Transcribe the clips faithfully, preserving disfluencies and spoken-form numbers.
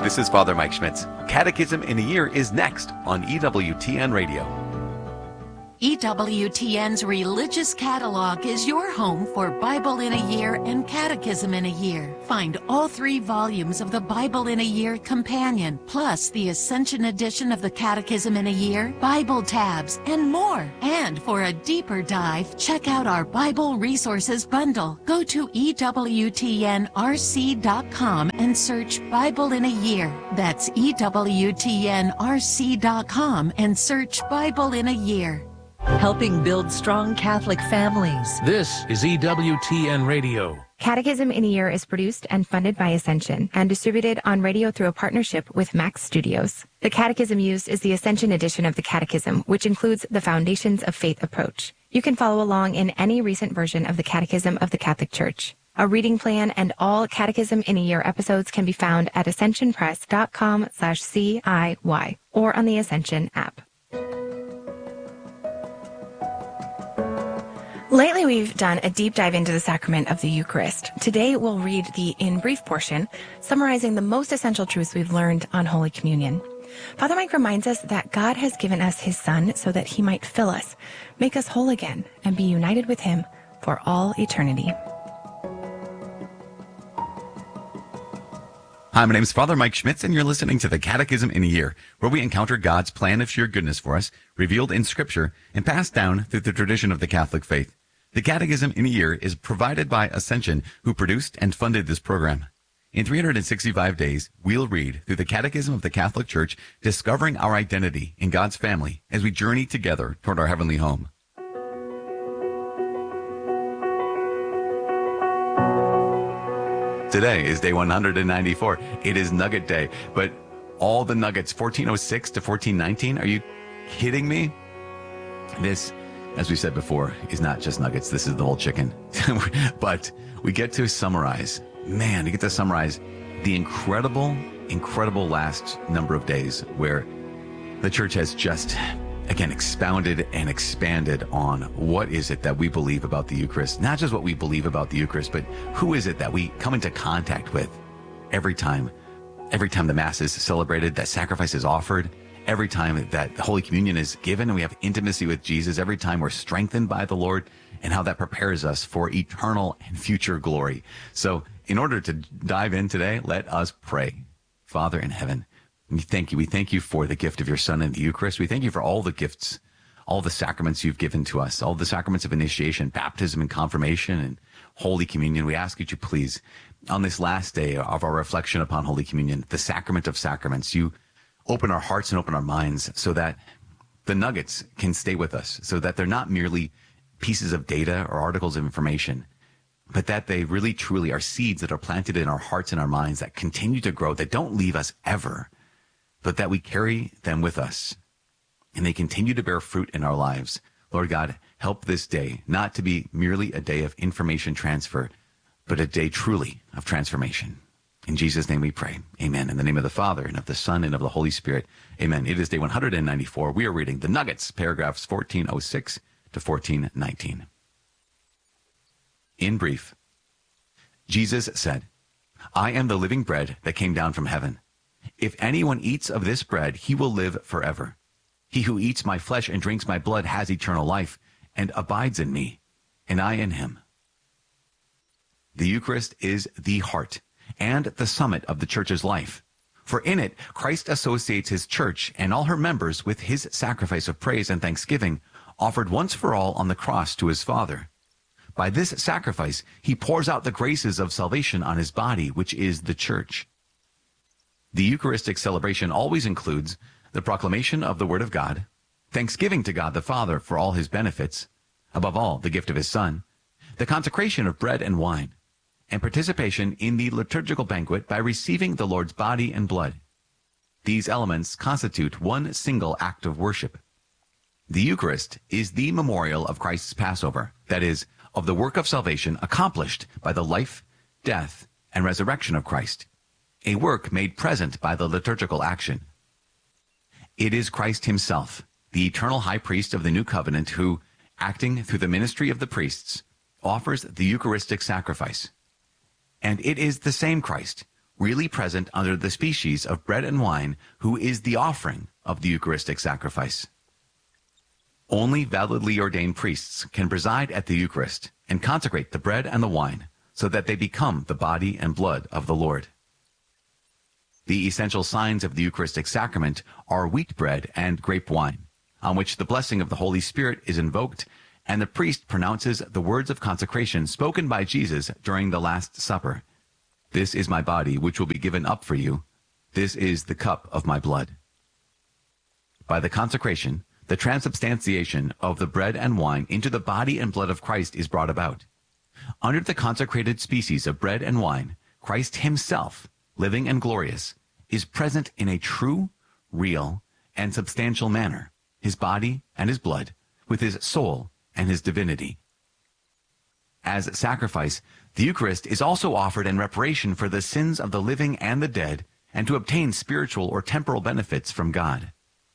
This is Father Mike Schmitz. Catechism in a Year is next on E W T N Radio. E W T N's Religious Catalog is your home for Bible in a Year and Catechism in a Year. Find all three volumes of the Bible in a Year Companion, plus the Ascension edition of the Catechism in a Year, Bible tabs, and more. And for a deeper dive, check out our Bible Resources Bundle. Go to E W T N R C dot com and search Bible in a Year. That's E W T N R C dot com and search Bible in a Year. Helping build strong Catholic families. This is E W T N Radio. Catechism in a Year is produced and funded by Ascension and distributed on radio through a partnership with Max Studios. The catechism used is the Ascension edition of the Catechism, which includes the Foundations of Faith approach. You can follow along in any recent version of the Catechism of the Catholic Church. A reading plan and all Catechism in a Year episodes can be found at ascensionpress.com slash CIY or on the Ascension app. Lately, we've done a deep dive into the sacrament of the Eucharist. Today, we'll read the In Brief portion, summarizing the most essential truths we've learned on Holy Communion. Father Mike reminds us that God has given us his Son so that he might fill us, make us whole again, and be united with him for all eternity. Hi, my name is Father Mike Schmitz, and you're listening to the Catechism in a Year, where we encounter God's plan of sheer goodness for us, revealed in Scripture, and passed down through the tradition of the Catholic faith. The Catechism in a Year is provided by Ascension, who produced and funded this program. In three hundred sixty-five days, we'll read through the Catechism of the Catholic Church, discovering our identity in God's family as we journey together toward our heavenly home. Today is day one hundred ninety-four. It is Nugget Day, but all the nuggets, fourteen oh six to fourteen nineteen, are you kidding me? This, as we said before, is not just nuggets. This is the whole chicken. But we get to summarize, man, we get to summarize the incredible, incredible last number of days where the church has just, again, expounded and expanded on what is it that we believe about the Eucharist. Not just what we believe about the Eucharist, but who is it that we come into contact with every time, every time the Mass is celebrated, that sacrifice is offered, every time that the Holy Communion is given and we have intimacy with Jesus, every time we're strengthened by the Lord, and how that prepares us for eternal and future glory. So in order to dive in today, let us pray. Father in heaven, we thank you. We thank you for the gift of your Son in the Eucharist. We thank you for all the gifts, all the sacraments you've given to us, all the sacraments of initiation, baptism and confirmation and Holy Communion. We ask that you please, on this last day of our reflection upon Holy Communion, the sacrament of sacraments, you open our hearts and open our minds so that the nuggets can stay with us, so that they're not merely pieces of data or articles of information, but that they really truly are seeds that are planted in our hearts and our minds that continue to grow, that don't leave us ever, but that we carry them with us, and they continue to bear fruit in our lives. Lord God, help this day not to be merely a day of information transfer, but a day truly of transformation. In Jesus' name we pray. Amen. In the name of the Father, and of the Son, and of the Holy Spirit. Amen. It is day one hundred ninety-four. We are reading the Nuggets, paragraphs fourteen oh six to fourteen nineteen. In brief, Jesus said, I am the living bread that came down from heaven. If anyone eats of this bread, he will live forever. He who eats my flesh and drinks my blood has eternal life, and abides in me, and I in him. The Eucharist is the heart and the summit of the church's life. For in it, Christ associates his church and all her members with his sacrifice of praise and thanksgiving, offered once for all on the cross to his Father. By this sacrifice, he pours out the graces of salvation on his body, which is the church. The Eucharistic celebration always includes the proclamation of the Word of God, thanksgiving to God the Father for all his benefits, above all, the gift of his Son, the consecration of bread and wine, and participation in the liturgical banquet by receiving the Lord's body and blood. These elements constitute one single act of worship. The Eucharist is the memorial of Christ's Passover, that is, of the work of salvation accomplished by the life, death, and resurrection of Christ, a work made present by the liturgical action. It is Christ himself, the eternal high priest of the new covenant, who, acting through the ministry of the priests, offers the Eucharistic sacrifice. And it is the same Christ really present under the species of bread and wine, who is the offering of the Eucharistic sacrifice. Only validly ordained priests can preside at the Eucharist and consecrate the bread and the wine so that they become the body and blood of the Lord. The essential signs of the Eucharistic sacrament are wheat bread and grape wine, on which the blessing of the Holy Spirit is invoked, and the priest pronounces the words of consecration spoken by Jesus during the Last Supper. This is my body, which will be given up for you. This is the cup of my blood. By the consecration, the transubstantiation of the bread and wine into the body and blood of Christ is brought about. Under the consecrated species of bread and wine, Christ himself, living and glorious, is present in a true, real, and substantial manner, his body and his blood, with his soul and his divinity. As sacrifice, the Eucharist is also offered in reparation for the sins of the living and the dead, and to obtain spiritual or temporal benefits from God.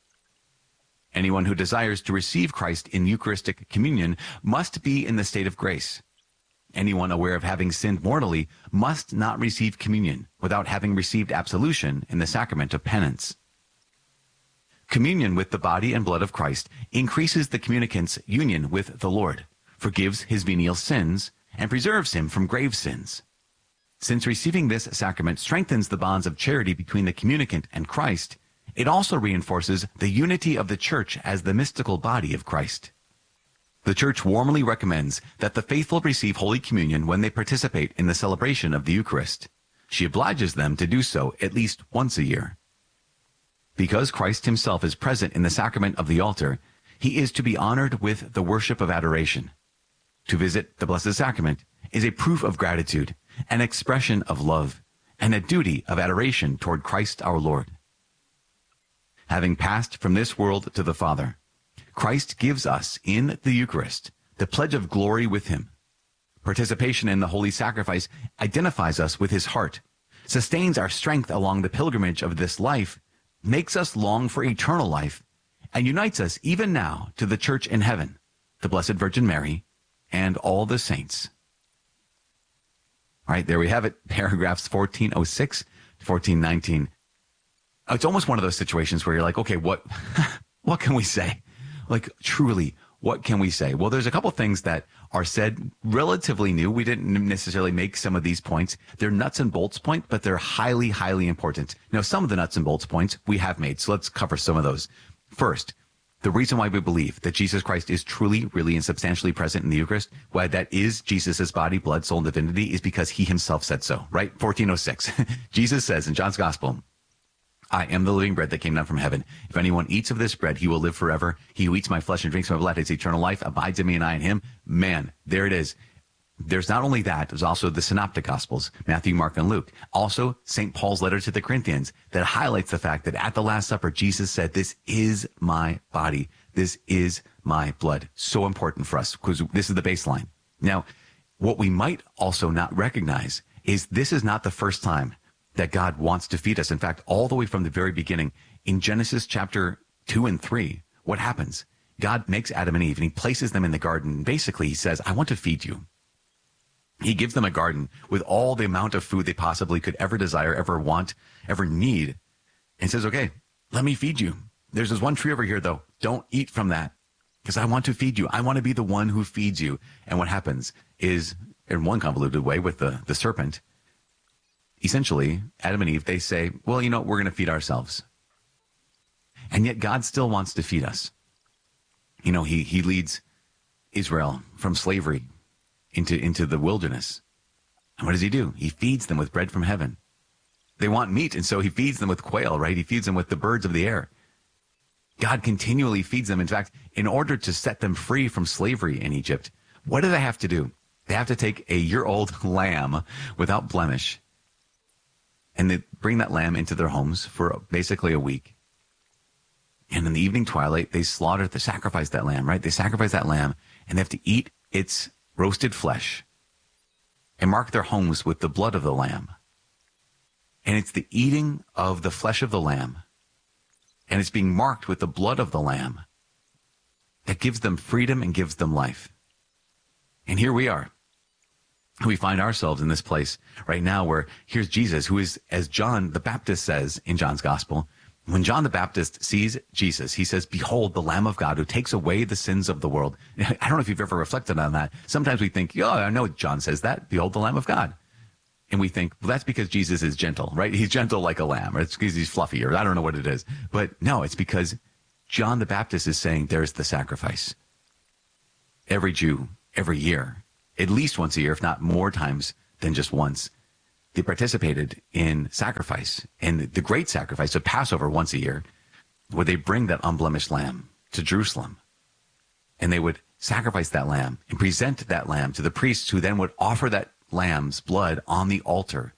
Anyone who desires to receive Christ in Eucharistic communion must be in the state of grace. Anyone aware of having sinned mortally must not receive communion without having received absolution in the sacrament of penance. Communion with the body and blood of Christ increases the communicant's union with the Lord, forgives his venial sins, and preserves him from grave sins. Since receiving this sacrament strengthens the bonds of charity between the communicant and Christ, it also reinforces the unity of the Church as the mystical body of Christ. The Church warmly recommends that the faithful receive Holy Communion when they participate in the celebration of the Eucharist. She obliges them to do so at least once a year. Because Christ himself is present in the sacrament of the altar, he is to be honored with the worship of adoration. To visit the Blessed Sacrament is a proof of gratitude, an expression of love, and a duty of adoration toward Christ our Lord. Having passed from this world to the Father, Christ gives us in the Eucharist the pledge of glory with him. Participation in the holy sacrifice identifies us with his heart, sustains our strength along the pilgrimage of this life, makes us long for eternal life, and unites us even now to the Church in heaven, the Blessed Virgin Mary, and all the saints. All right, there we have it, paragraphs fourteen oh six to fourteen nineteen. It's almost one of those situations where you're like, okay, what, what can we say? Like, truly, what can we say? Well, there's a couple things that are said relatively new. We didn't necessarily make some of these points. They're nuts and bolts points, but they're highly, highly important. Now, some of the nuts and bolts points we have made, so let's cover some of those. First, the reason why we believe that Jesus Christ is truly, really, and substantially present in the Eucharist, why that is Jesus' body, blood, soul, and divinity, is because he himself said so, right? fourteen oh six. Jesus says in John's Gospel, I am the living bread that came down from heaven. If anyone eats of this bread, he will live forever. He who eats my flesh and drinks my blood has eternal life, abides in me and I in him. Man, there it is. There's not only that, there's also the Synoptic Gospels, Matthew, Mark, and Luke. Also, Saint Paul's letter to the Corinthians that highlights the fact that at the Last Supper, Jesus said, this is my body. This is my blood. So important for us because this is the baseline. Now, what we might also not recognize is this is not the first time that God wants to feed us. In fact, all the way from the very beginning, in Genesis chapter two and three, what happens? God makes Adam and Eve and he places them in the garden. Basically, he says, I want to feed you. He gives them a garden with all the amount of food they possibly could ever desire, ever want, ever need, and says, okay, let me feed you. There's this one tree over here, though. Don't eat from that because I want to feed you. I want to be the one who feeds you. And what happens is, in one convoluted way with the, the serpent, essentially, Adam and Eve, they say, well, you know, we're going to feed ourselves. And yet God still wants to feed us. You know, he, he leads Israel from slavery into, into the wilderness. And what does he do? He feeds them with bread from heaven. They want meat, and so he feeds them with quail, right? He feeds them with the birds of the air. God continually feeds them. In fact, in order to set them free from slavery in Egypt, what do they have to do? They have to take a year-old lamb without blemish, and they bring that lamb into their homes for basically a week. And in the evening twilight, they slaughter, they sacrifice that lamb, right? They sacrifice that lamb, and they have to eat its roasted flesh and mark their homes with the blood of the lamb. And it's the eating of the flesh of the lamb, and it's being marked with the blood of the lamb, that gives them freedom and gives them life. And here we are. We find ourselves in this place right now where here's Jesus, who is, as John the Baptist says in John's gospel, when John the Baptist sees Jesus, he says, behold, the Lamb of God who takes away the sins of the world. I don't know if you've ever reflected on that. Sometimes we think, oh, I know John says that. Behold, the Lamb of God. And we think, well, that's because Jesus is gentle, right? He's gentle like a lamb, or it's because he's fluffy, or I don't know what it is. But no, it's because John the Baptist is saying there's the sacrifice. Every Jew, every year, at least once a year, if not more times than just once, they participated in sacrifice, and the great sacrifice of Passover once a year, where they bring that unblemished lamb to Jerusalem, and they would sacrifice that lamb and present that lamb to the priests, who then would offer that lamb's blood on the altar.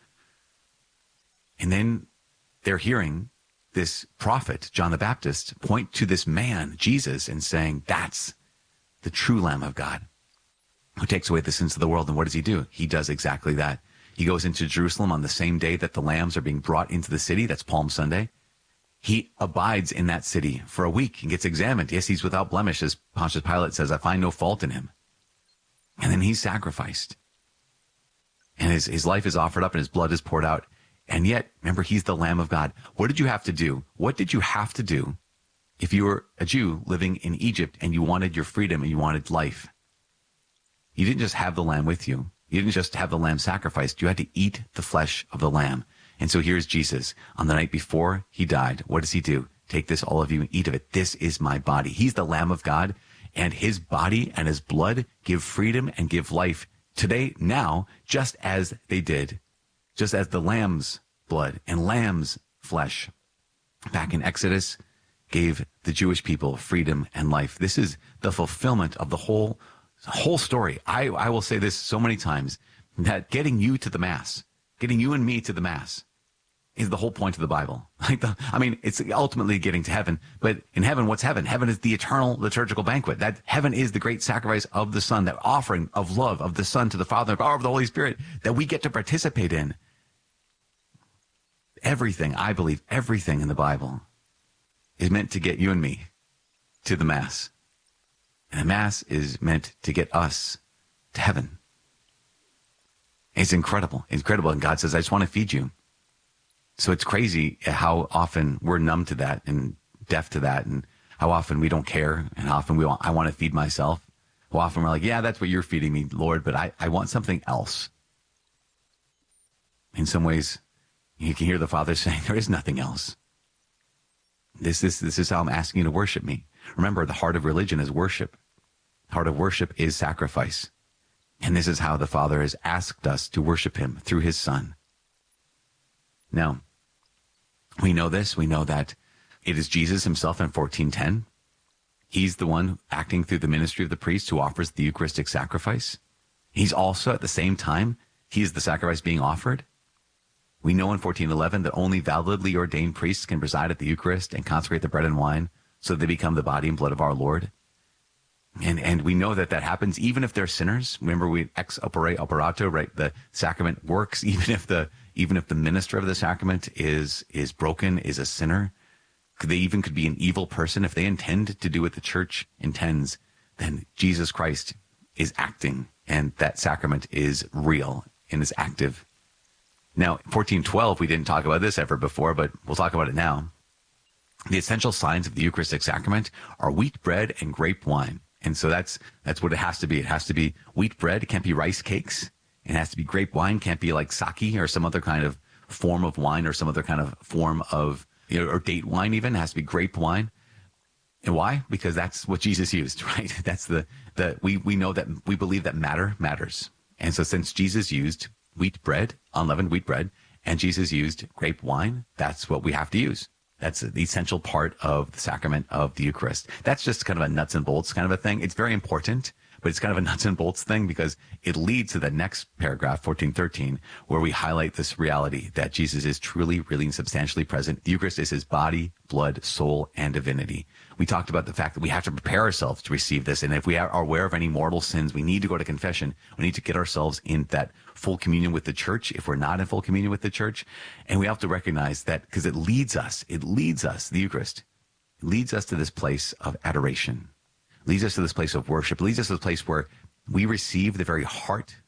And then they're hearing this prophet, John the Baptist, point to this man, Jesus, and saying, that's the true Lamb of God who takes away the sins of the world. And what does he do? He does exactly that. He goes into Jerusalem on the same day that the lambs are being brought into the city. That's Palm Sunday. He abides in that city for a week and gets examined. Yes, he's without blemish, as Pontius Pilate says, I find no fault in him. And then he's sacrificed. And his, his life is offered up and his blood is poured out. And yet, remember, he's the Lamb of God. What did you have to do? What did you have to do if you were a Jew living in Egypt and you wanted your freedom and you wanted life? You didn't just have the lamb with you. You didn't just have the lamb sacrificed. You had to eat the flesh of the lamb. And so here's Jesus. On the night before he died, what does he do? Take this, all of you, and eat of it. This is my body. He's the Lamb of God, and his body and his blood give freedom and give life today, now, just as they did, just as the lamb's blood and lamb's flesh back in Exodus gave the Jewish people freedom and life. This is the fulfillment of the whole whole story. I, I will say this so many times, that getting you to the Mass, getting you and me to the Mass, is the whole point of the Bible. Like the, I mean, it's ultimately getting to heaven. But in heaven, what's heaven? Heaven is the eternal liturgical banquet. That heaven is the great sacrifice of the Son, that offering of love of the Son to the Father, the power of the Holy Spirit that we get to participate in. Everything, I believe, everything in the Bible is meant to get you and me to the Mass. And the Mass is meant to get us to heaven. It's incredible, incredible. And God says, I just want to feed you. So it's crazy how often we're numb to that and deaf to that, and how often we don't care, and how often we want, I want to feed myself. How often we're like, yeah, that's what you're feeding me, Lord, but I, I want something else. In some ways, you can hear the Father saying, there is nothing else. This is, this is how I'm asking you to worship me. Remember, the heart of religion is worship. The heart of worship is sacrifice. And this is how the Father has asked us to worship him, through his Son. Now, we know this. We know that it is Jesus himself in fourteen ten. He's the one acting through the ministry of the priest who offers the Eucharistic sacrifice. He's also, at the same time, he is the sacrifice being offered. We know in fourteen eleven that only validly ordained priests can preside at the Eucharist and consecrate the bread and wine so that they become the body and blood of our Lord. And and we know that that happens even if they're sinners. Remember, we ex opere operato, right? The sacrament works even if the even if the minister of the sacrament is is broken, is a sinner. They even could be an evil person. If they intend to do what the church intends, then Jesus Christ is acting, and that sacrament is real and is active. Now, fourteen twelve, we didn't talk about this ever before, but we'll talk about it now. The essential signs of the Eucharistic sacrament are wheat bread and grape wine. And so that's that's what it has to be. It has to be wheat bread. It can't be rice cakes. It has to be grape wine. It can't be like sake or some other kind of form of wine or some other kind of form of, you know, or date wine even. It has to be grape wine. And why? Because that's what Jesus used, right? That's the, the we, we know that we believe that matter matters. And so since Jesus used wheat bread, unleavened wheat bread, and Jesus used grape wine, that's what we have to use. That's the essential part of the sacrament of the Eucharist. That's just kind of a nuts and bolts kind of a thing. It's very important, but it's kind of a nuts and bolts thing because it leads to the next paragraph, fourteen thirteen, where we highlight this reality that Jesus is truly, really, and substantially present. The Eucharist is his body, blood, soul, and divinity. We talked about the fact that we have to prepare ourselves to receive this. And if we are aware of any mortal sins, we need to go to confession. We need to get ourselves in that full communion with the church if we're not in full communion with the church. And we have to recognize that because it leads us, it leads us, the Eucharist, it leads us to this place of adoration, leads us to this place of worship, leads us to the place where we receive the very heart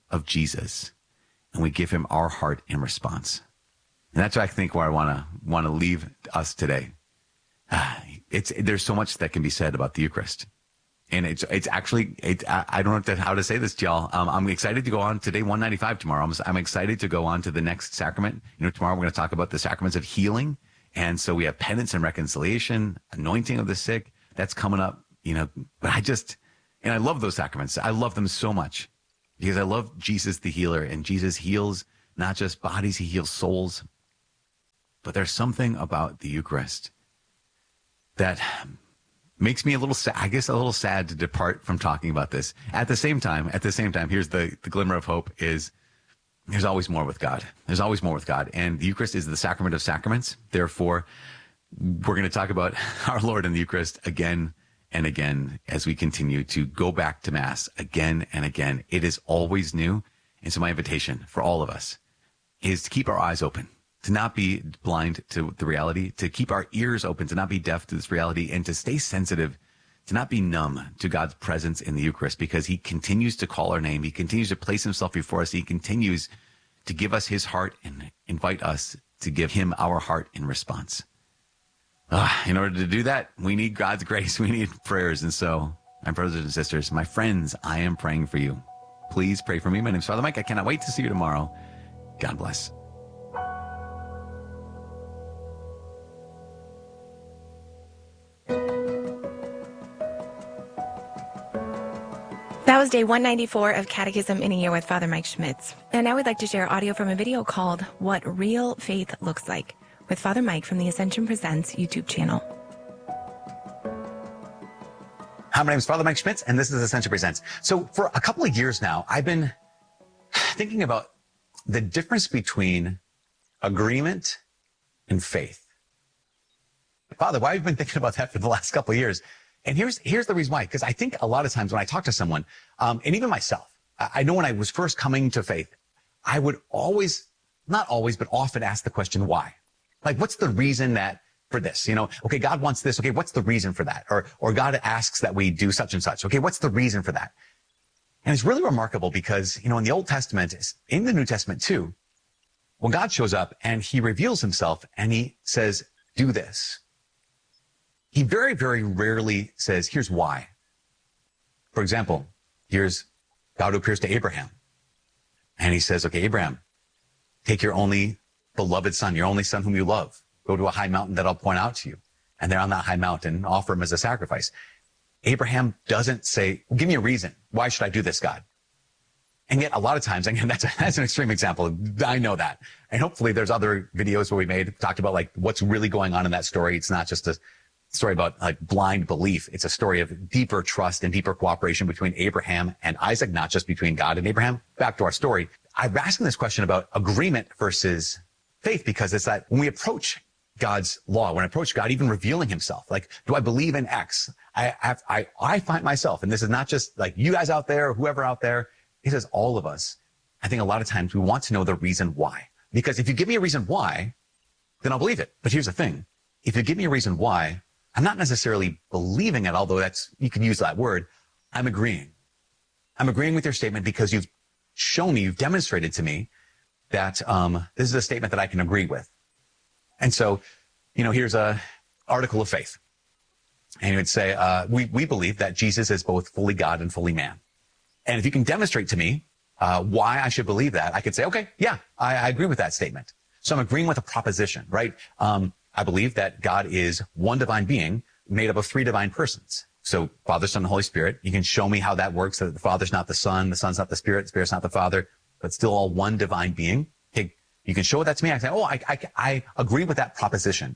of Jesus and we give him our heart in response. And that's, I think, where I want to want to leave us today. It's there's so much that can be said about the Eucharist. And it's it's actually, it, I, I don't know how to say this to y'all. Um, I'm excited to go on to day one ninety-five tomorrow. I'm, I'm excited to go on to the next sacrament. You know, tomorrow we're going to talk about the sacraments of healing. And so we have penance and reconciliation, anointing of the sick. That's coming up, you know. But I just, and I love those sacraments. I love them so much because I love Jesus the healer. And Jesus heals not just bodies, he heals souls. But there's something about the Eucharist that makes me a little sad, I guess a little sad to depart from talking about this. At the same time, at the same time, here's the, the glimmer of hope is there's always more with God. There's always more with God. And the Eucharist is the sacrament of sacraments. Therefore, we're going to talk about our Lord in the Eucharist again and again as we continue to go back to Mass again and again. It is always new. And so my invitation for all of us is to keep our eyes open, to not be blind to the reality, to keep our ears open, to not be deaf to this reality, and to stay sensitive, to not be numb to God's presence in the Eucharist, because he continues to call our name. He continues to place himself before us. He continues to give us his heart and invite us to give him our heart in response. Uh, in order to do that, we need God's grace. We need prayers. And so, my brothers and sisters, my friends, I am praying for you. Please pray for me. My name is Father Mike. I cannot wait to see you tomorrow. God bless. That was day one ninety-four of Catechism in a Year with Father Mike Schmitz. And now we'd like to share audio from a video called What Real Faith Looks Like with Father Mike from the Ascension Presents YouTube channel. Hi, my name is Father Mike Schmitz, and this is Ascension Presents. So for a couple of years now, I've been thinking about the difference between agreement and faith. Father, why have you been thinking about that for the last couple of years? And here's here's the reason why, because I think a lot of times when I talk to someone, um, and even myself, I, I know when I was first coming to faith, I would always, not always, but often ask the question, why? Like, what's the reason that for this? You know, okay, God wants this. Okay, what's the reason for that? Or or God asks that we do such and such. Okay, what's the reason for that? And it's really remarkable because, you know, in the Old Testament, in the New Testament too, when God shows up and he reveals himself and he says, do this, he very, very rarely says, here's why. For example, here's God who appears to Abraham. And he says, okay, Abraham, take your only beloved son, your only son whom you love. Go to a high mountain that I'll point out to you. And there on that high mountain, offer him as a sacrifice. Abraham doesn't say, well, give me a reason. Why should I do this, God? And yet a lot of times, and that's, a, that's an extreme example. I know that. And hopefully there's other videos where we made, talked about like what's really going on in that story. It's not just a story about like blind belief. It's a story of deeper trust and deeper cooperation between Abraham and Isaac, not just between God and Abraham. Back to our story. I'm asking this question about agreement versus faith, because it's that when we approach God's law, when I approach God, even revealing himself, like, do I believe in X? I have, I, I find myself, and this is not just like you guys out there, or whoever out there, he says all of us. I think a lot of times we want to know the reason why, because if you give me a reason why, then I'll believe it. But here's the thing. If you give me a reason why, I'm not necessarily believing it, although that's, you can use that word. I'm agreeing. I'm agreeing with your statement because you've shown me, you've demonstrated to me that um, this is a statement that I can agree with. And so, you know, here's a article of faith. And it would say, uh, we, we believe that Jesus is both fully God and fully man. And if you can demonstrate to me uh, why I should believe that, I could say, okay, yeah, I, I agree with that statement. So I'm agreeing with a proposition, right? Um, I believe that God is one divine being made up of three divine persons. So Father, Son, and Holy Spirit. You can show me how that works, that the Father's not the Son, the Son's not the Spirit, the Spirit's not the Father, but still all one divine being. Okay, you can show that to me. I say, oh, I, I, I agree with that proposition.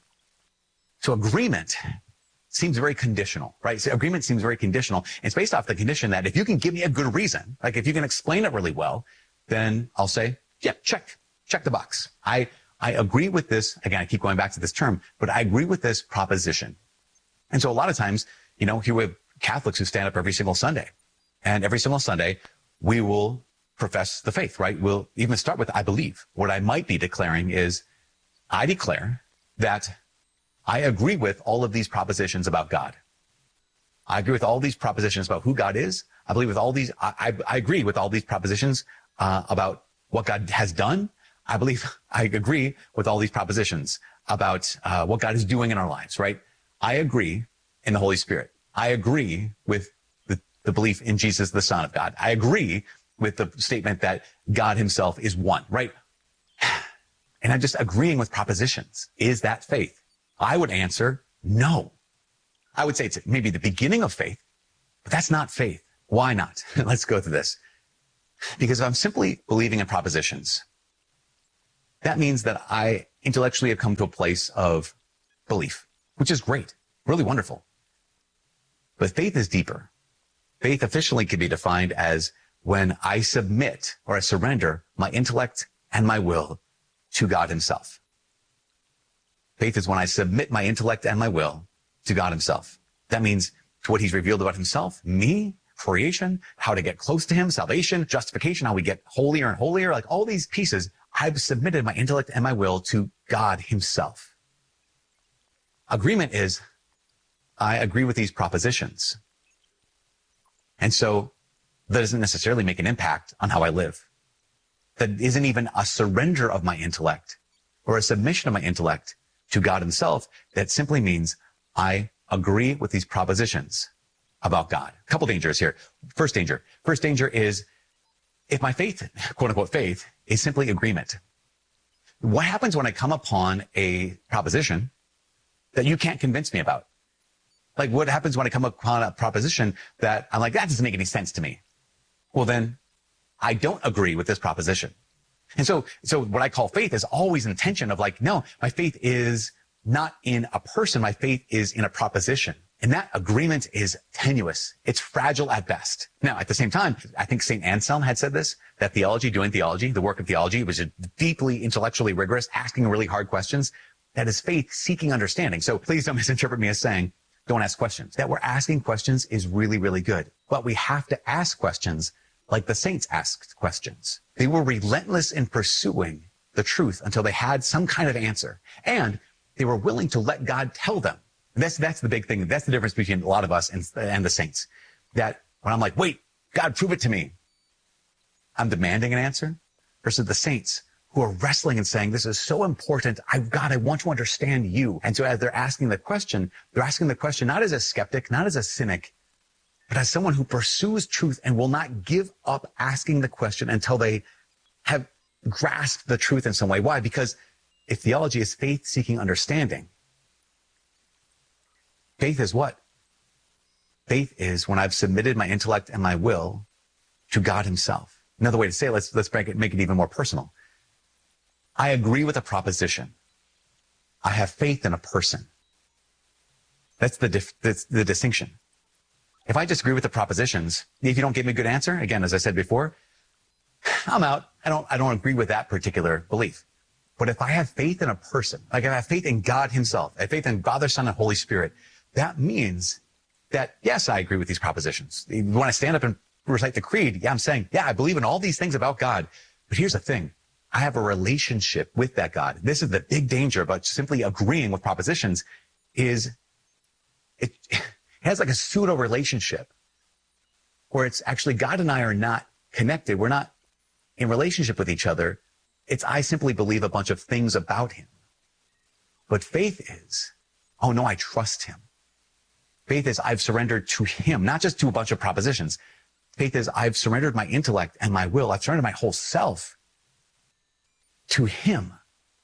So agreement seems very conditional, right? So agreement seems very conditional. It's based off the condition that if you can give me a good reason, like if you can explain it really well, then I'll say, yeah, check, check the box. I, I agree with this. Again, I keep going back to this term, but I agree with this proposition. And so a lot of times, you know, here we have Catholics who stand up every single Sunday, and every single Sunday we will profess the faith, right? We'll even start with, I believe. What I might be declaring is, I declare that I agree with all of these propositions about God. I agree with all these propositions about who God is. I believe with all these, I, I, I agree with all these propositions uh, about what God has done. I believe I agree with all these propositions about uh, what God is doing in our lives, right? I agree in the Holy Spirit. I agree with the, the belief in Jesus, the Son of God. I agree with the statement that God himself is one, right? And I'm just agreeing with propositions. Is that faith? I would answer no. I would say it's maybe the beginning of faith, but that's not faith. Why not? Let's go through this. Because if I'm simply believing in propositions, that means that I intellectually have come to a place of belief, which is great, really wonderful. But faith is deeper. Faith officially can be defined as when I submit or I surrender my intellect and my will to God himself. Faith is when I submit my intellect and my will to God himself. That means to what he's revealed about himself, me, creation, how to get close to him, salvation, justification, how we get holier and holier, like all these pieces. I've submitted my intellect and my will to God himself. Agreement is, I agree with these propositions. And so that doesn't necessarily make an impact on how I live. That isn't even a surrender of my intellect or a submission of my intellect to God himself. That simply means I agree with these propositions about God. A couple dangers here. First danger. First danger is if my faith, quote unquote faith, is simply agreement. What happens when I come upon a proposition that you can't convince me about? Like what happens when I come upon a proposition that I'm like, that doesn't make any sense to me? Well, then I don't agree with this proposition. And so, so what I call faith is always intention of like, no, my faith is not in a person. My faith is in a proposition. And that agreement is tenuous. It's fragile at best. Now, at the same time, I think Saint Anselm had said this, that theology, doing theology, the work of theology was deeply intellectually rigorous, asking really hard questions. That is faith seeking understanding. So please don't misinterpret me as saying, don't ask questions. That we're asking questions is really, really good. But we have to ask questions like the saints asked questions. They were relentless in pursuing the truth until they had some kind of answer. And they were willing to let God tell them. That's, that's the big thing. That's the difference between a lot of us and, and the saints. That when I'm like, wait, God, prove it to me, I'm demanding an answer, versus the saints who are wrestling and saying, this is so important. I, God, I want to understand you. And so as they're asking the question, they're asking the question not as a skeptic, not as a cynic, but as someone who pursues truth and will not give up asking the question until they have grasped the truth in some way. Why? Because if theology is faith seeking understanding, faith is what? Faith is when I've submitted my intellect and my will to God himself. Another way to say it, let's, let's make it, make it even more personal. I agree with a proposition. I have faith in a person. That's the, dif- that's the distinction. If I disagree with the propositions, if you don't give me a good answer, again, as I said before, I'm out. I don't, I don't agree with that particular belief. But if I have faith in a person, like if I have faith in God himself, I have faith in Father, Son, and Holy Spirit, that means that, yes, I agree with these propositions. When I stand up and recite the creed, yeah, I'm saying, yeah, I believe in all these things about God. But here's the thing. I have a relationship with that God. This is the big danger about simply agreeing with propositions is it, it has like a pseudo relationship where it's actually God and I are not connected. We're not in relationship with each other. It's I simply believe a bunch of things about him. But faith is, oh no, I trust him. Faith is I've surrendered to him, not just to a bunch of propositions. Faith is I've surrendered my intellect and my will. I've surrendered my whole self to him.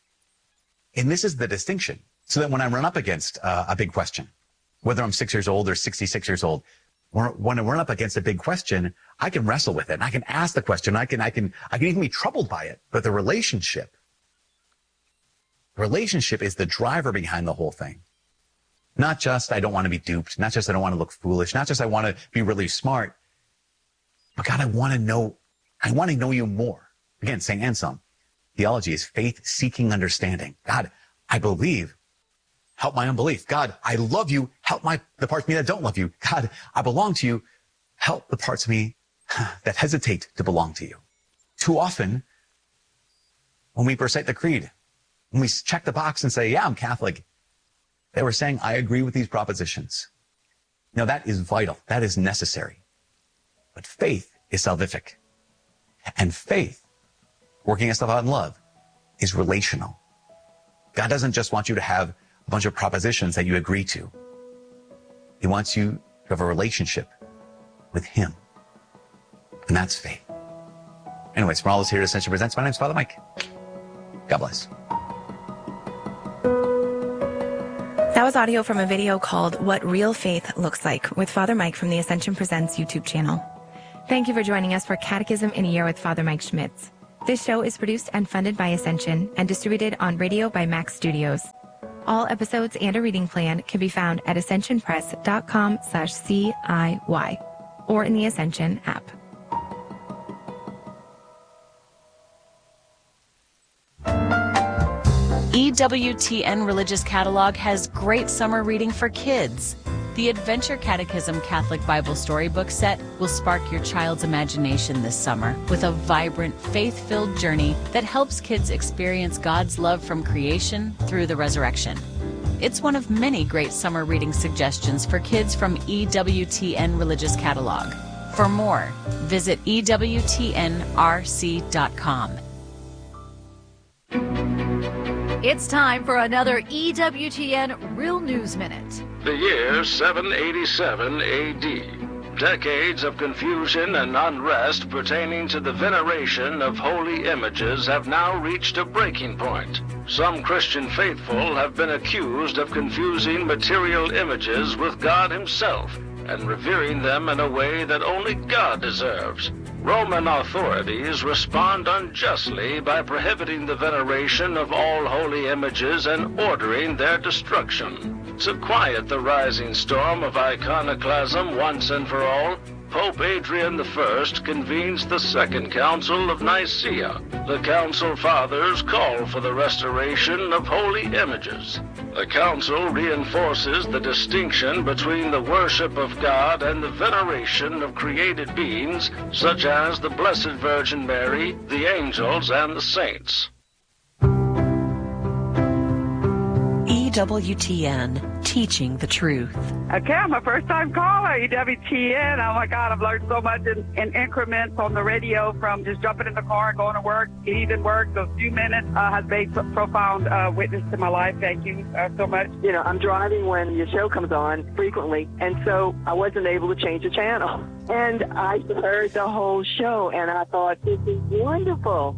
And this is the distinction. So that when I run up against uh, a big question, whether I'm six years old or sixty-six years old, when I run up against a big question, I can wrestle with it and I can ask the question. I can, I can, I can even be troubled by it. But the relationship, relationship is the driver behind the whole thing. Not just I don't want to be duped, not just I don't want to look foolish, not just I want to be really smart, but God, I want to know, I want to know you more. Again, Saint Anselm, theology is faith seeking understanding. God, I believe, help my unbelief. God, I love you, help my, the parts of me that don't love you. God, I belong to you, help the parts of me that hesitate to belong to you. Too often, when we recite the creed, when we check the box and say, yeah, I'm Catholic, they were saying, I agree with these propositions. Now that is vital. That is necessary. But faith is salvific. And faith, working itself out in love, is relational. God doesn't just want you to have a bunch of propositions that you agree to. He wants you to have a relationship with him. And that's faith. Anyways, from all us here at Ascension Presents, my name's Father Mike. God bless. That was audio from a video called What Real Faith Looks Like with Father Mike from the Ascension Presents YouTube channel. Thank you for joining us for Catechism in a Year with Father Mike Schmitz. This show is produced and funded by Ascension and distributed on radio by Max Studios. All episodes and a reading plan can be found at ascensionpress.com slash CIY or in the Ascension app. E W T N Religious Catalog has great summer reading for kids. The Adventure Catechism Catholic Bible Storybook Set will spark your child's imagination this summer with a vibrant, faith-filled journey that helps kids experience God's love from creation through the resurrection. It's one of many great summer reading suggestions for kids from E W T N Religious Catalog. For more, visit E W T N R C dot com. It's time for another E W T N Real News Minute. The year seven eighty-seven A D. Decades of confusion and unrest pertaining to the veneration of holy images have now reached a breaking point. Some Christian faithful have been accused of confusing material images with God himself and revering them in a way that only God deserves. Roman authorities respond unjustly by prohibiting the veneration of all holy images and ordering their destruction. To quiet the rising storm of iconoclasm once and for all, Pope Adrian the First convenes the Second Council of Nicaea. The Council Fathers call for the restoration of holy images. The Council reinforces the distinction between the worship of God and the veneration of created beings, such as the Blessed Virgin Mary, the angels, and the saints. E W T N, teaching the truth. Okay, I'm a first-time caller, E W T N. Oh, my God, I've learned so much in, in increments on the radio from just jumping in the car and going to work. It even worked. Those few minutes uh, has made a profound uh, witness to my life. Thank you uh, so much. You know, I'm driving when your show comes on frequently, and so I wasn't able to change the channel. And I heard the whole show, and I thought, this is wonderful.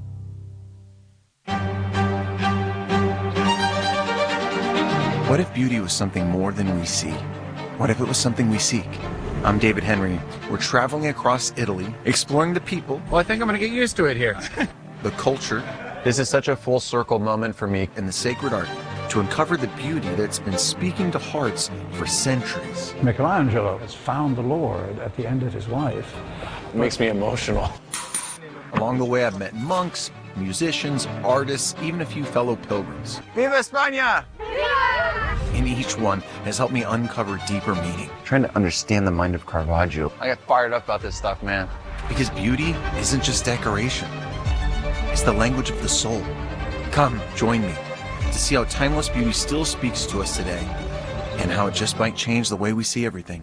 What if beauty was something more than we see? What if it was something we seek? I'm David Henry. We're traveling across Italy, exploring the people. Well, I think I'm going to get used to it here. The culture. This is such a full circle moment for me. And the sacred art to uncover the beauty that's been speaking to hearts for centuries. Michelangelo has found the Lord at the end of his life. It makes me emotional. Along the way, I've met monks, musicians, artists, even a few fellow pilgrims. Viva España! And each one has helped me uncover deeper meaning. Trying to understand the mind of Caravaggio. I get fired up about this stuff, man. Because beauty isn't just decoration. It's the language of the soul. Come, join me to see how timeless beauty still speaks to us today and how it just might change the way we see everything.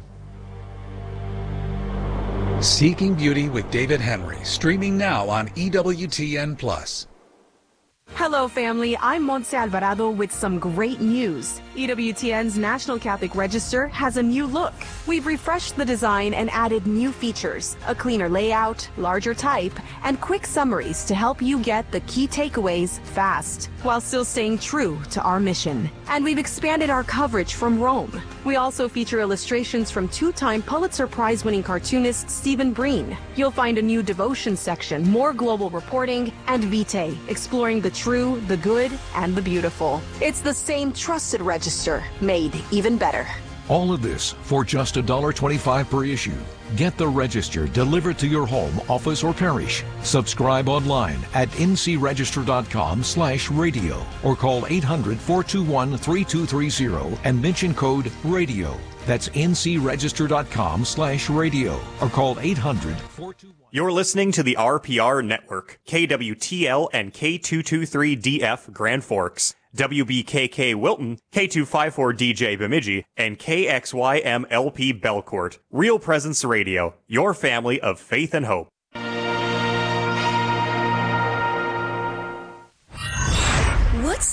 Seeking Beauty with David Henry, streaming now on E W T N Plus. Hello, family. I'm Montse Alvarado with some great news. E W T N's National Catholic Register has a new look. We've refreshed the design and added new features, a cleaner layout, larger type, and quick summaries to help you get the key takeaways fast, while still staying true to our mission. And we've expanded our coverage from Rome. We also feature illustrations from two-time Pulitzer Prize-winning cartoonist Stephen Breen. You'll find a new devotion section, more global reporting, and Vitae, exploring the true, the good, and the beautiful. It's the same trusted register, made even better. All of this for just one dollar twenty-five per issue. Get the Register delivered to your home, office, or parish. Subscribe online at ncregister.com slash radio or call eight hundred, four two one, three two three zero and mention code RADIO. That's ncregister.com slash radio or call eight hundred, four two one. You're listening to the R P R Network, K W T L and K two two three D F Grand Forks, W B K K Wilton, K two five four D J Bemidji, and K X Y M L P Belcourt. Real Presence Radio, your family of faith and hope.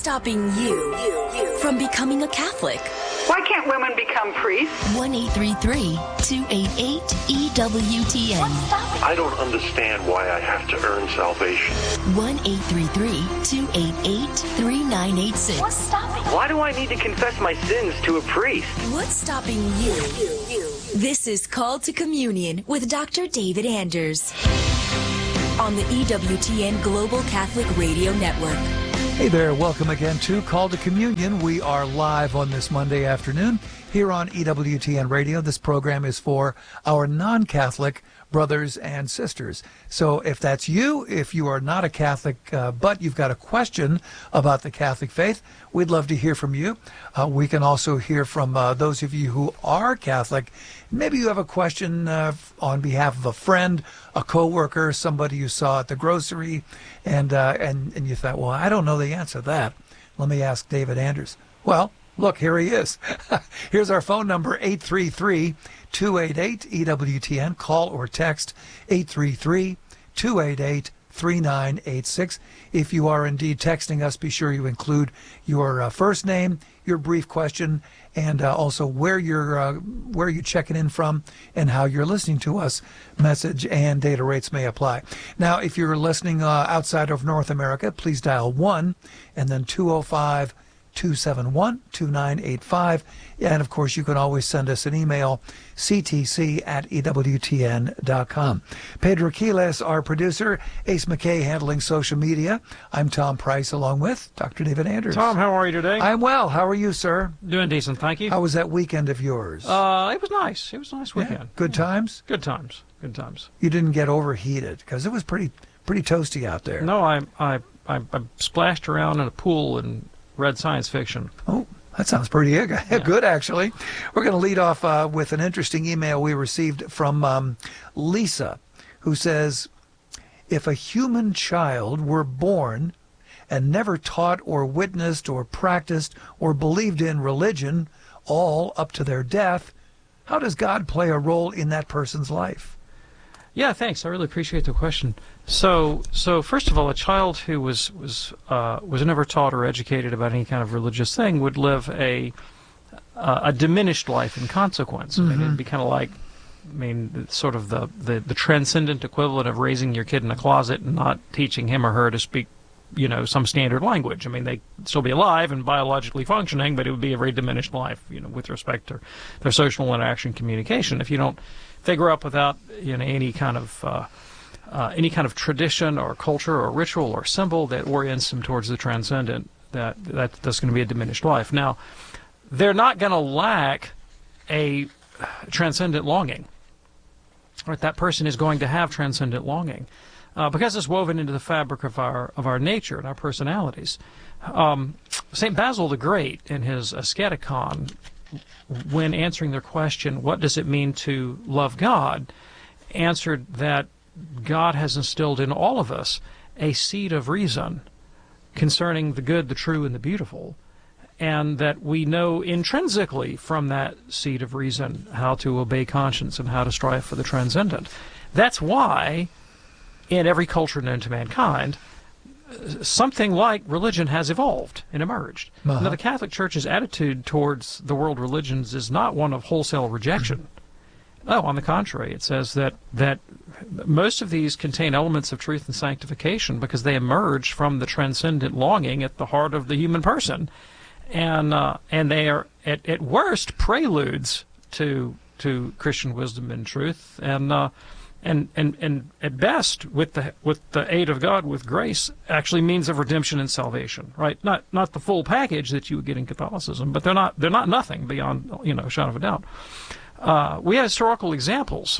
stopping you from becoming a Catholic? Why can't women become priests? one eight three three, two eight eight, E W T N. I don't understand why I have to earn salvation. one eight three three, two eight eight, three nine eight six. What's stopping? Why do I need to confess my sins to a priest? What's stopping you? This is Called to Communion with Doctor David Anders on the E W T N Global Catholic Radio Network. Hey there, welcome again to Call to Communion. We are live on this Monday afternoon here on E W T N Radio. This program is for our non-Catholic brothers and sisters. So if that's you, if you are not a Catholic, uh, but you've got a question about the Catholic faith, we'd love to hear from you. Uh, we can also hear from uh, those of you who are Catholic. Maybe you have a question uh, on behalf of a friend, a coworker, somebody you saw at the grocery, and, uh, and, and you thought, well, I don't know the answer to that. Let me ask David Anders. Well, look, here he is. Here's our phone number, eight three three, two eight eight, E W T N. Call or text eight three three, two eight eight, three nine eight six. If you are indeed texting us, be sure you include your uh, first name, your brief question, and uh, also where you're uh, where you're checking in from and how you're listening to us. Message and data rates may apply. Now, if you're listening uh, outside of North America, please dial one and then two oh five, two seven one, two nine eight five. And, of course, you can always send us an email, c t c at e w t n dot com. Pedro Quiles, our producer. Ace McKay handling social media. I'm Tom Price along with Doctor David Anders. Tom, how are you today? I'm well. How are you, sir? Doing decent, thank you. How was that weekend of yours? Uh, it was nice. It was a nice weekend. Yeah. Good times? Good times. Good times. You didn't get overheated because it was pretty pretty toasty out there. No, I, I, I, I splashed around in a pool and read science fiction. Oh, that sounds pretty good, yeah. Good actually. We're going to lead off uh, with an interesting email we received from um, Lisa, who says, if a human child were born and never taught or witnessed or practiced or believed in religion, all up to their death, how does God play a role in that person's life? Yeah, thanks. I really appreciate the question. So, so first of all, a child who was was uh, was never taught or educated about any kind of religious thing would live a uh, a diminished life in consequence. Mm-hmm. I mean, it'd be kind of like, I mean, sort of the, the the transcendent equivalent of raising your kid in a closet and not teaching him or her to speak, you know, some standard language. I mean, they'd still be alive and biologically functioning, but it would be a very diminished life, you know, with respect to their social interaction, communication. If you don't, if they grow up without, you know, any kind of uh, uh, any kind of tradition or culture or ritual or symbol that orients them towards the transcendent, that, that that's going to be a diminished life. Now, they're not going to lack a transcendent longing. Right? That person is going to have transcendent longing. Uh, because it's woven into the fabric of our of our nature and our personalities. Um, Saint Basil the Great, in his Asceticon, when answering their question, what does it mean to love God, answered that God has instilled in all of us a seed of reason concerning the good, the true, and the beautiful, and that we know intrinsically from that seed of reason how to obey conscience and how to strive for the transcendent. That's why in every culture known to mankind, something like religion has evolved and emerged. Uh-huh. Now, the Catholic Church's attitude towards the world religions is not one of wholesale rejection. No, on the contrary, it says that that most of these contain elements of truth and sanctification because they emerge from the transcendent longing at the heart of the human person, and uh, and they are at, at worst preludes to to Christian wisdom and truth, and uh, and and and at best, with the with the aid of God, with grace, actually means of redemption and salvation. Right? Not not the full package that you would get in Catholicism, but they're not they're not nothing beyond, you know, a shadow of a doubt. Uh, we have historical examples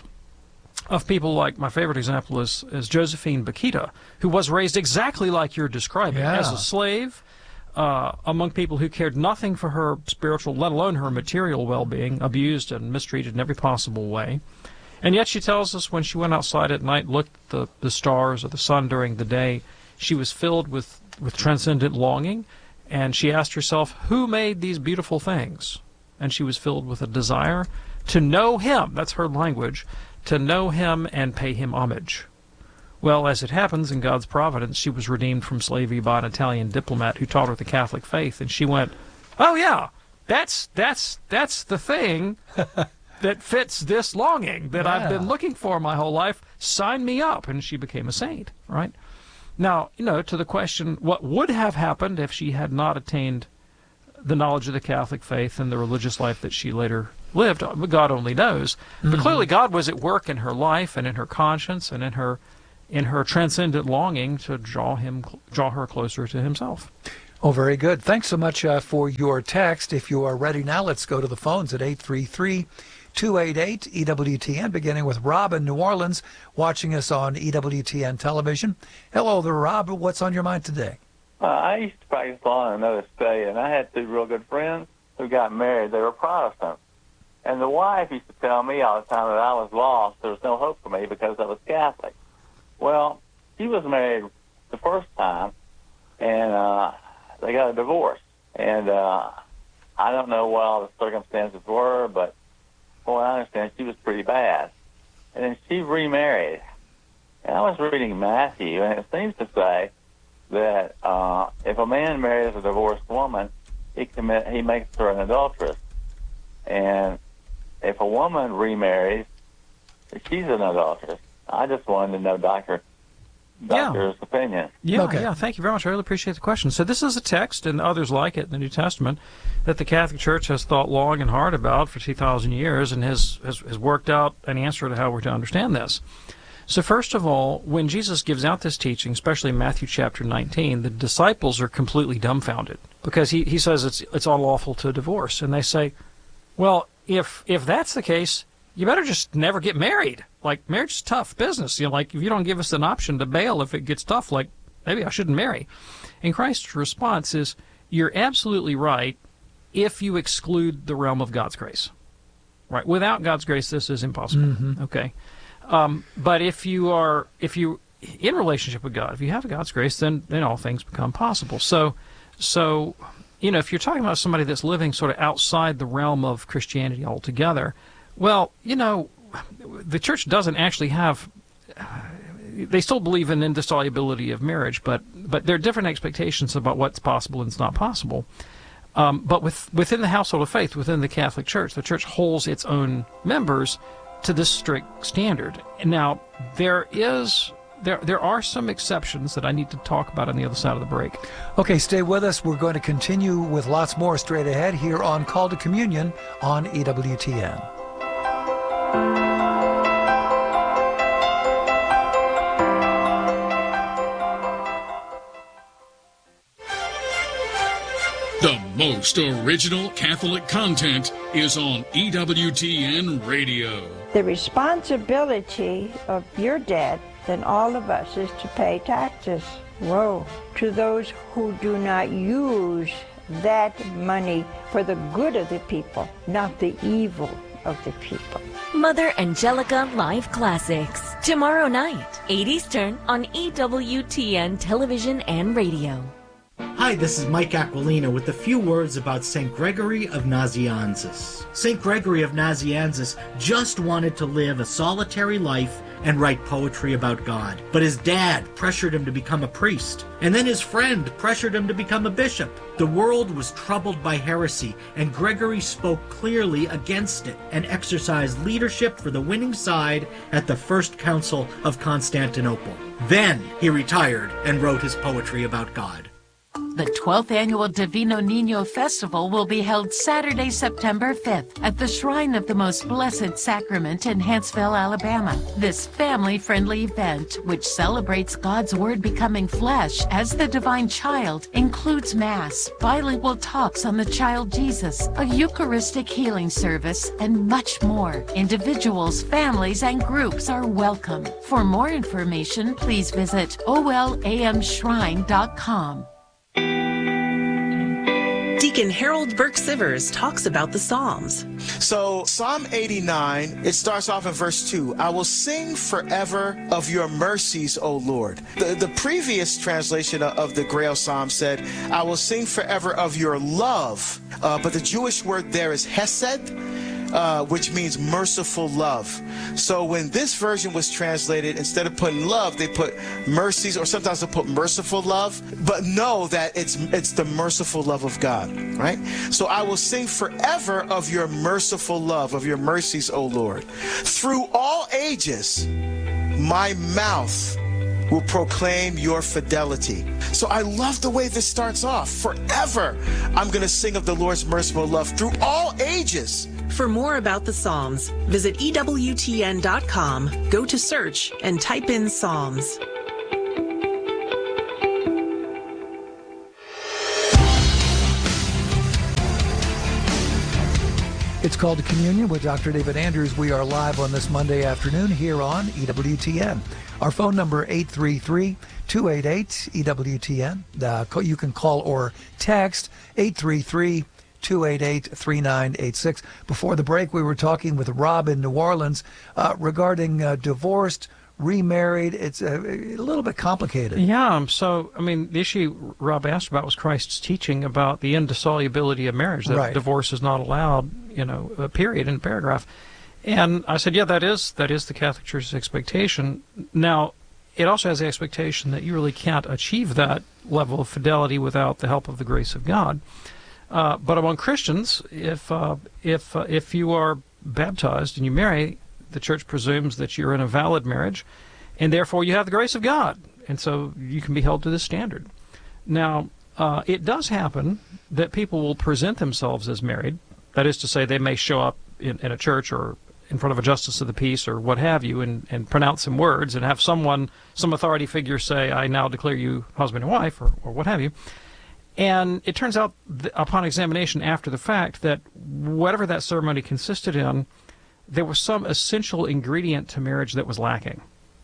of people like, my favorite example is, is Josephine Bakhita, who was raised exactly like you're describing, yeah. as a slave, uh, among people who cared nothing for her spiritual, let alone her material well-being, abused and mistreated in every possible way. And yet she tells us when she went outside at night, looked at the, the stars or the sun during the day, she was filled with, with transcendent longing, and she asked herself, who made these beautiful things? And she was filled with a desire to know him, that's her language, to know him and pay him homage. Well, as it happens, in God's providence, she was redeemed from slavery by an Italian diplomat who taught her the Catholic faith, and she went, "Oh yeah, that's that's that's the thing that fits this longing that yeah. I've been looking for my whole life. Sign me up," and she became a saint. Right now, you know, to the question, what would have happened if she had not attained the knowledge of the Catholic faith and the religious life that she later lived? God only knows. Mm-hmm. But clearly, God was at work in her life and in her conscience and in her. in her transcendent longing to draw him, draw her closer to himself. Oh, very good. Thanks so much uh, for your text. If you are ready now, let's go to the phones at eight three three, two eight eight, E W T N, beginning with Rob in New Orleans, watching us on E W T N television. Hello there, Rob. What's on your mind today? Uh, I used to practice law in another state, and I had two real good friends who got married. They were Protestants. And the wife used to tell me all the time that I was lost. There was no hope for me because I was Catholic. Well, she was married the first time, and uh, they got a divorce. And uh, I don't know what all the circumstances were, but from what I understand, she was pretty bad. And then she remarried. And I was reading Matthew, and it seems to say that uh, if a man marries a divorced woman, he commit he makes her an adulteress. And if a woman remarries, she's an adulteress. I just wanted to know Doctor Doctor's yeah. opinion. Yeah, okay. yeah. Thank you very much. I really appreciate the question. So this is a text, and others like it in the New Testament, that the Catholic Church has thought long and hard about for two thousand years, and has, has has worked out an answer to how we're to understand this. So first of all, when Jesus gives out this teaching, especially in Matthew chapter nineteen, the disciples are completely dumbfounded because he, he says it's it's unlawful to divorce, and they say, well, if if that's the case, you better just never get married. Like, marriage is tough business. You know, like, if you don't give us an option to bail if it gets tough, like, maybe I shouldn't marry. And Christ's response is, you're absolutely right if you exclude the realm of God's grace. Right? Without God's grace, this is impossible. Mm-hmm. Okay? Um, but if you are, if you, in relationship with God, if you have God's grace, then, then all things become possible. So, so, you know, if you're talking about somebody that's living sort of outside the realm of Christianity altogether, well, you know, the church doesn't actually have, uh, they still believe in indissolubility of marriage, but but there are different expectations about what's possible and what's not possible. Um, but with, within the household of faith, within the Catholic Church, the church holds its own members to this strict standard. Now, there is... There, there are some exceptions that I need to talk about on the other side of the break. Okay, stay with us. We're going to continue with lots more straight ahead here on Call to Communion on E W T N. The most original Catholic content is on E W T N Radio. The responsibility of your debt than all of us is to pay taxes. Woe to those who do not use that money for the good of the people, not the evil of the people. Mother Angelica Live Classics. Tomorrow night, eight Eastern on E W T N Television and Radio. Hi, this is Mike Aquilina with a few words about Saint Gregory of Nazianzus. Saint Gregory of Nazianzus just wanted to live a solitary life and write poetry about God. But his dad pressured him to become a priest, and then his friend pressured him to become a bishop. The world was troubled by heresy, and Gregory spoke clearly against it and exercised leadership for the winning side at the First Council of Constantinople. Then he retired and wrote his poetry about God. The twelfth Annual Divino Niño Festival will be held Saturday, September fifth at the Shrine of the Most Blessed Sacrament in Huntsville, Alabama. This family-friendly event, which celebrates God's Word becoming flesh as the divine child, includes Mass, bilingual talks on the child Jesus, a Eucharistic healing service, and much more. Individuals, families, and groups are welcome. For more information, please visit O L A M shrine dot com. Deacon Harold Burke Sivers talks about the Psalms. So Psalm eighty-nine, it starts off in verse two. I will sing forever of your mercies, O Lord. The, the previous translation of the Grail Psalm said, I will sing forever of your love. Uh, but the Jewish word there is hesed. uh, which means merciful love. So when this version was translated, instead of putting love, they put mercies, or sometimes they put merciful love. But know that it's it's the merciful love of God, right? So I will sing forever of your merciful love, of your mercies, O Lord. Through all ages, my mouth will proclaim your fidelity. So I love the way this starts off. Forever, I'm going to sing of the Lord's merciful love through all ages. For more about the Psalms, visit E W T N dot com, go to search, and type in Psalms. It's Called to Communion with Doctor David Anders. We are live on this Monday afternoon here on E W T N. Our phone number, eight three three, two eight eight, E W T N. Uh, you can call or text eight three three, two eight eight, three nine eight six. Before the break, we were talking with Rob in New Orleans uh, regarding uh, divorced, remarried. It's a, a little bit complicated. Yeah, so, I mean, the issue Rob asked about was Christ's teaching about the indissolubility of marriage, that right. divorce is not allowed, you know, a period in a paragraph. And I said, yeah, that is that is the Catholic Church's expectation. Now, it also has the expectation that you really can't achieve that level of fidelity without the help of the grace of God. Uh, but among Christians, if uh, if uh, if you are baptized and you marry, the Church presumes that you're in a valid marriage, and therefore you have the grace of God, and so you can be held to this standard. Now, uh, it does happen that people will present themselves as married. That is to say, they may show up in, in a church or in front of a justice of the peace or what have you, and, and pronounce some words and have someone, some authority figure say, I now declare you husband and wife, or, or what have you. And it turns out, th- upon examination after the fact, that whatever that ceremony consisted in, there was some essential ingredient to marriage that was lacking.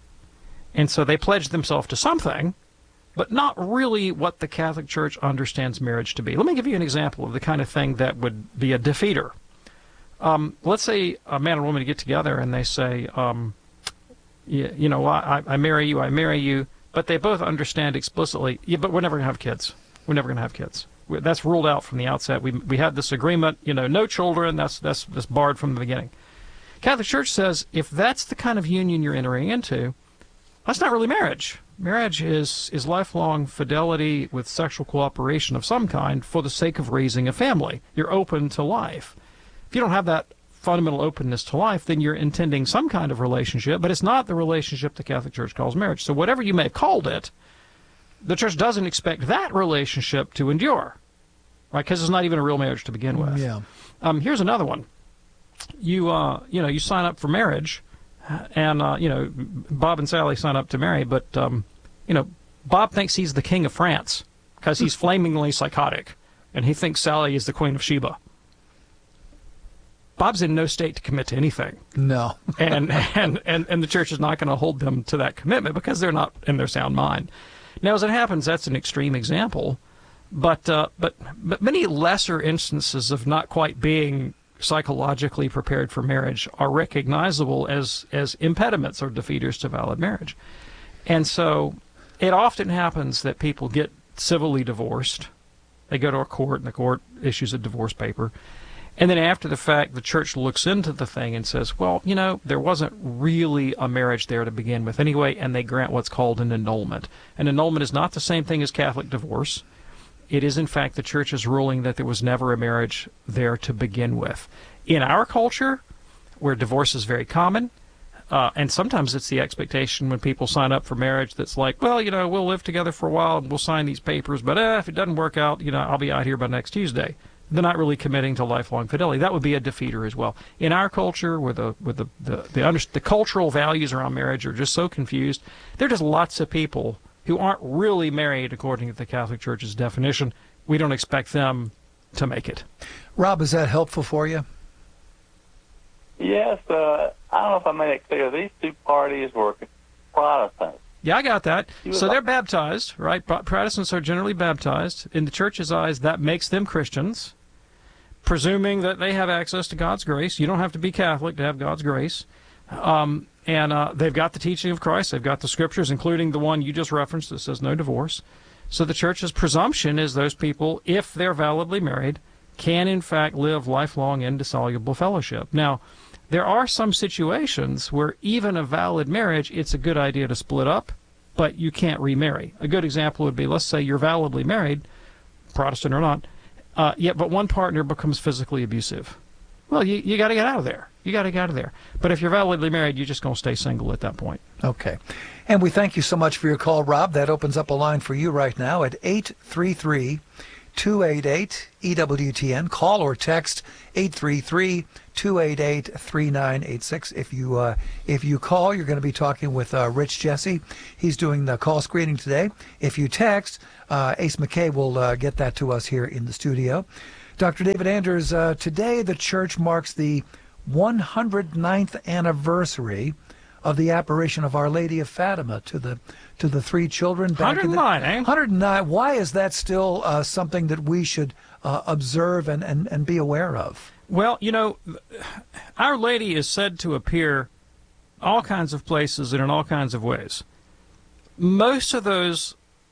And so they pledged themselves to something, but not really what the Catholic Church understands marriage to be. Let me give you an example of the kind of thing that would be a defeater. Um, let's say a man and woman get together and they say, um, you, you know, I, I marry you, I marry you, but they both understand explicitly, yeah, but we're never going to have kids. We're never going to have kids. We, that's ruled out from the outset. We we had this agreement, you know, no children, that's, that's, that's barred from the beginning. Catholic Church says if that's the kind of union you're entering into, that's not really marriage. Marriage is, is lifelong fidelity with sexual cooperation of some kind for the sake of raising a family. You're open to life. If you don't have that fundamental openness to life, then you're intending some kind of relationship, but it's not the relationship the Catholic Church calls marriage. So whatever you may have called it, the Church doesn't expect that relationship to endure, right? Because it's not even a real marriage to begin with. Yeah. Um, here's another one. You, uh, you know, you sign up for marriage, and, uh, you know, Bob and Sally sign up to marry, but, um, you know, Bob thinks he's the king of France because he's flamingly psychotic, and he thinks Sally is the queen of Sheba. Bob's in no state to commit to anything. No. and, and, and, and the Church is not going to hold them to that commitment because they're not in their sound mind. Now, as it happens, that's an extreme example, but, uh, but, but many lesser instances of not quite being psychologically prepared for marriage are recognizable as, as impediments or defeaters to valid marriage. And so it often happens that people get civilly divorced. They go to a court, and the court issues a divorce paper. And then after the fact, the Church looks into the thing and says, well, you know, there wasn't really a marriage there to begin with anyway, and they grant what's called an annulment. An annulment is not the same thing as Catholic divorce. It is, in fact, the Church's ruling that there was never a marriage there to begin with. In our culture, where divorce is very common, uh, and sometimes it's the expectation when people sign up for marriage that's like, well, you know, we'll live together for a while and we'll sign these papers, but eh, if it doesn't work out, you know, I'll be out here by next Tuesday. They're not really committing to lifelong fidelity. That would be a defeater as well. In our culture, where the with the the the, under, the cultural values around marriage are just so confused, there are just lots of people who aren't really married according to the Catholic Church's definition. We don't expect them to make it. Rob, is that helpful for you? Yes. Uh, I don't know if I made it clear. These two parties were Protestants. Yeah, I got that. So they're baptized, right? Protestants are generally baptized. In the Church's eyes, that makes them Christians, presuming that they have access to God's grace. You don't have to be Catholic to have God's grace. Um, and uh, they've got the teaching of Christ. They've got the Scriptures, including the one you just referenced that says no divorce. So the Church's presumption is those people, if they're validly married, can in fact live lifelong indissoluble fellowship. Now, there are some situations where even a valid marriage, it's a good idea to split up, but you can't remarry. A good example would be, let's say you're validly married, Protestant or not, uh, yet but one partner becomes physically abusive. Well, you, you got to get out of there. You got to get out of there. But if you're validly married, you're just going to stay single at that point. Okay. And we thank you so much for your call, Rob. That opens up a line for you right now at eight three three, two eight eight, E W T N. Call or text eight three three, two eight eight, three nine eight six. If you uh, if you call, you're going to be talking with uh, Rich Jesse. He's doing the call screening today. If you text, uh, Ace McKay will uh, get that to us here in the studio. Doctor David Anders, uh, today the church marks the one hundred ninth anniversary of the apparition of Our Lady of Fatima to the to the three children. Back one hundred nine, in the, eh? one hundred nine. Why is that still uh, something that we should uh, observe and, and, and be aware of? Well, you know, Our Lady is said to appear all kinds of places and in all kinds of ways. Most of those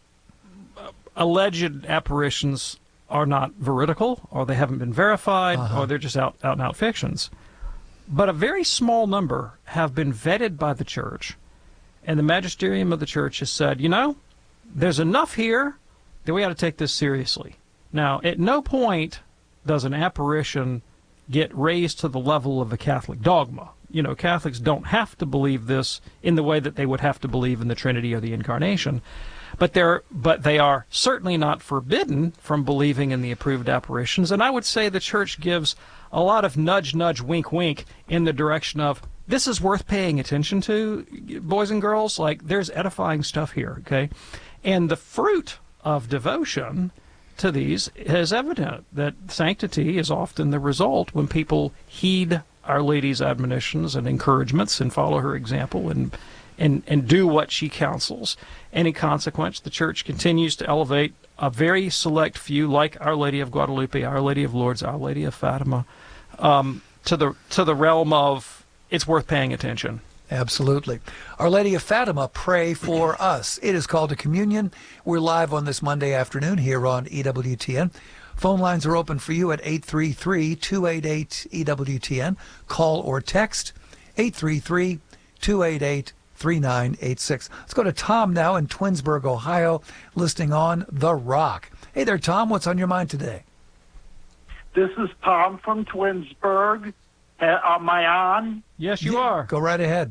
alleged apparitions are not veridical, or they haven't been verified, uh-huh. or they're just out, out and out fictions. But a very small number have been vetted by the church, and the magisterium of the church has said, you know, there's enough here that we ought to take this seriously. Now, at no point does an apparition get raised to the level of a Catholic dogma. You know, Catholics don't have to believe this in the way that they would have to believe in the Trinity or the Incarnation. But they're, but they are certainly not forbidden from believing in the approved apparitions. And I would say the church gives a lot of nudge, nudge, wink, wink in the direction of, this is worth paying attention to, boys and girls. Like, there's edifying stuff here, okay? And the fruit of devotion to these is evident, that sanctity is often the result when people heed Our Lady's admonitions and encouragements and follow her example and and and do what she counsels. And in consequence, the church continues to elevate a very select few, like Our Lady of Guadalupe, Our Lady of Lourdes, Our Lady of Fatima, um, to the to the realm of it's worth paying attention. Absolutely. Our Lady of Fatima, pray for us. It is called to communion. We're live on this Monday afternoon here on E W T N. Phone lines are open for you at eight three three, two eight eight, E W T N. Call or text eight three three, two eight eight, three nine eight six. Let's go to Tom now in Twinsburg, Ohio, listening on The Rock. Hey there, Tom. What's on your mind today? This is Tom from Twinsburg. Uh, am I on? Yes, you yeah, are. Go right ahead.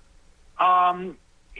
Um,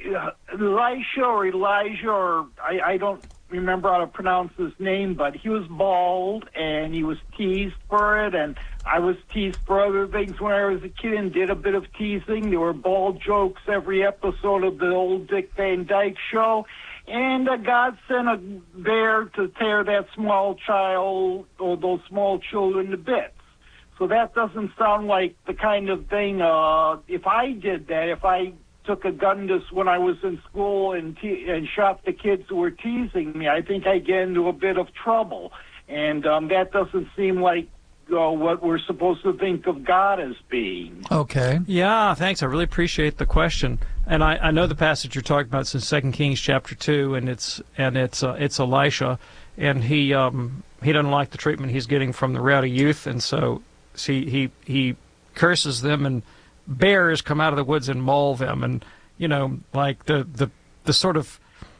Elisha or Elijah, or I, I don't remember how to pronounce his name, but he was bald, and he was teased for it, and I was teased for other things when I was a kid and did a bit of teasing. There were bald jokes every episode of the old Dick Van Dyke Show, and uh, God sent a bear to tear that small child or those small children to bits. So that doesn't sound like the kind of thing, uh, if I did that, if I took a gun to when I was in school and te- and shot the kids who were teasing me, I think I'd get into a bit of trouble. And um, that doesn't seem like uh, what we're supposed to think of God as being. Okay. Yeah, thanks. I really appreciate the question. And I, I know the passage you're talking about is in Second Kings chapter two, and it's and it's uh, it's Elisha, and he um, he doesn't like the treatment he's getting from the rowdy youth, and so he he he curses them, and bears come out of the woods and maul them. And you know, like the the the sort of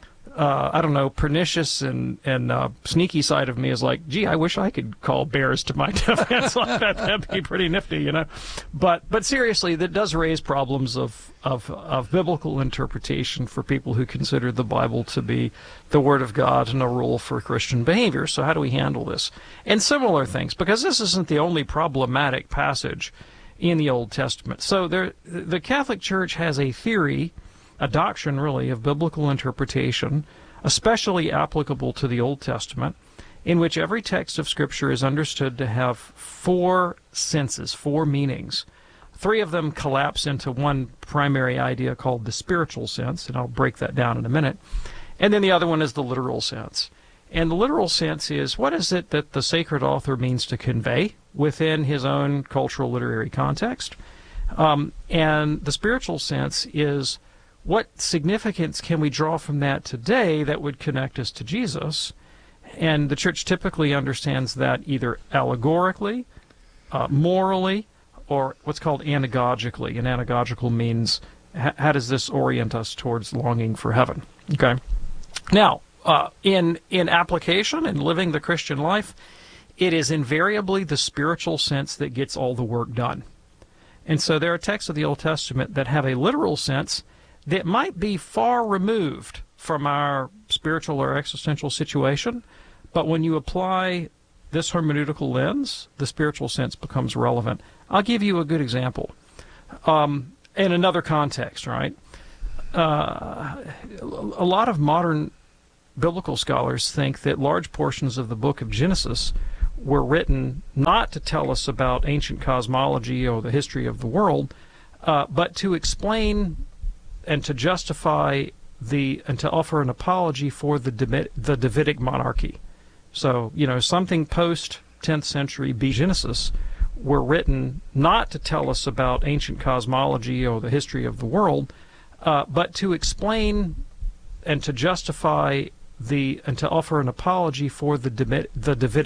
uh, I don't know, pernicious and and uh, sneaky side of me is like, gee, I wish I could call bears to my defense like that. That'd be pretty nifty, you know. But but seriously, that does raise problems of of of biblical interpretation for people who consider the Bible to be the Word of God and a rule for Christian behavior. So how do we handle this? And similar things, because this isn't the only problematic passage in the Old Testament. So there, the Catholic Church has a theory, a doctrine really, of biblical interpretation, especially applicable to the Old Testament, in which every text of Scripture is understood to have four senses, four meanings. Three of them collapse into one primary idea called the spiritual sense, and I'll break that down in a minute. And then the other one is the literal sense. And the literal sense is, what is it that the sacred author means to convey within his own cultural literary context? Um, and the spiritual sense is, what significance can we draw from that today that would connect us to Jesus? And the church typically understands that either allegorically, uh, morally, or what's called anagogically. And anagogical means h- how does this orient us towards longing for heaven? Okay. Now, uh, in in application and living the Christian life, it is invariably the spiritual sense that gets all the work done. And so there are texts of the Old Testament that have a literal sense that might be far removed from our spiritual or existential situation, but when you apply this hermeneutical lens, the spiritual sense becomes relevant. I'll give you a good example. Um, in another context, right? Uh, a lot of modern biblical scholars think that large portions of the book of Genesis were written not to tell us about ancient cosmology or the history of the world, uh, but to explain and to justify the and to offer an apology for the the Davidic monarchy. So, you know, something post tenth century B Genesis were written not to tell us about ancient cosmology or the history of the world, uh, but to explain and to justify the and to offer an apology for the the Davidic